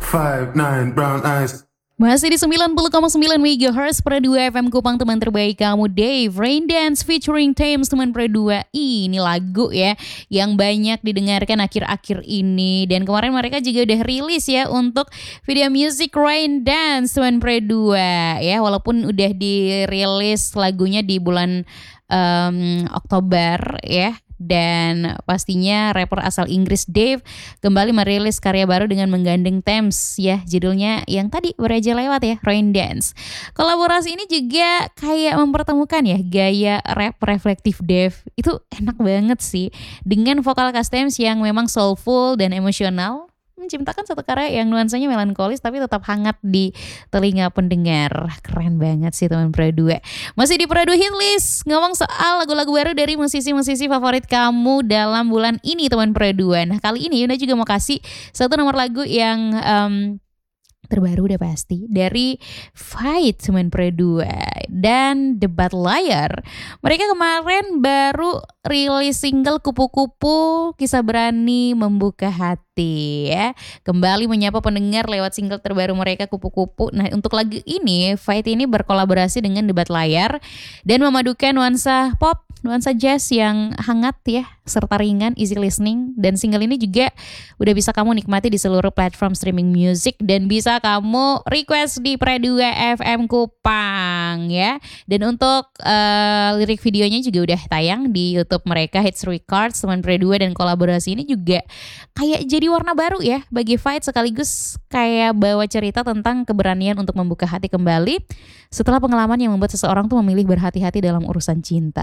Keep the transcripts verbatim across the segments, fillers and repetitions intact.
five nine brown eyes. Masih di sembilan puluh koma sembilan megahertz Pro dua F M Kupang, teman terbaik kamu Dave. Rain Dance featuring Thames, teman Pro dua. Ini lagu ya yang banyak didengarkan akhir-akhir ini. Dan kemarin mereka juga udah rilis ya untuk video music Rain Dance, teman Pro dua ya. Walaupun udah dirilis lagunya di bulan um, Oktober ya. Dan pastinya rapper asal Inggris Dave kembali merilis karya baru dengan menggandeng Thames ya, judulnya yang tadi baru aja lewat ya, Rain Dance. Kolaborasi ini juga kayak mempertemukan ya gaya rap reflektif Dave, itu enak banget sih, dengan vokal khas Thames yang memang soulful dan emosional, menciptakan satu karya yang nuansanya melankolis tapi tetap hangat di telinga pendengar. Keren banget sih teman Pro dua. Masih di Pro dua Hit List, ngomong soal lagu-lagu baru dari musisi-musisi favorit kamu dalam bulan ini teman Pro dua. Nah kali ini Yunda juga mau kasih satu nomor lagu yang um, terbaru udah pasti dari Fight, teman Pro dua dan Debat Layar. Mereka kemarin baru rilis single Kupu-Kupu, Kisah Berani Membuka Hati ya. Kembali menyapa pendengar lewat single terbaru mereka Kupu-Kupu. Nah untuk lagu ini Fight ini berkolaborasi dengan Debat Layar dan memadukan nuansa pop, nuansa jazz yang hangat ya, serta ringan, easy listening. Dan single ini juga udah bisa kamu nikmati di seluruh platform streaming music dan bisa kamu request di Pro dua F M Kupang ya. Dan untuk uh, lirik videonya juga udah tayang di YouTube mereka Hits Records, teman Pro dua, dan kolaborasi ini juga kayak jadi warna baru ya bagi Fight, sekaligus kayak bawa cerita tentang keberanian untuk membuka hati kembali setelah pengalaman yang membuat seseorang tuh memilih berhati-hati dalam urusan cinta.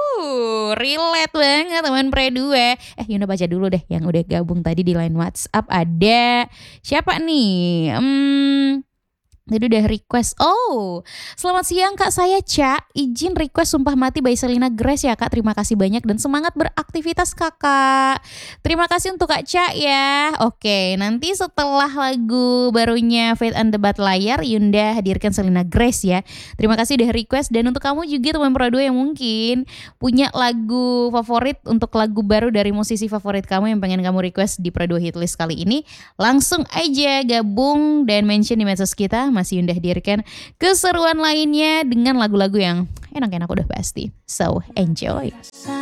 Uh, relate banget teman Pro dua. Eh Yunda baca dulu deh yang udah gabung tadi di line WhatsApp. Ada siapa nih? Hmm, Jadi udah request. Oh, selamat siang Kak, saya Ca. Izin request Sumpah Mati by Selena Grace ya Kak. Terima kasih banyak dan semangat beraktivitas Kakak. Terima kasih untuk Kak Ca ya. Oke, nanti setelah lagu barunya Faith and Debat Layar, Yunda hadirkan Selena Grace ya. Terima kasih udah request. Dan untuk kamu juga teman Pro dua yang mungkin punya lagu favorit, untuk lagu baru dari musisi favorit kamu yang pengen kamu request di Pro dua Hitlist kali ini, langsung aja gabung dan mention di medsos kita. Masih Yunda hadirkan keseruan lainnya dengan lagu-lagu yang enak-enak udah pasti. So enjoy.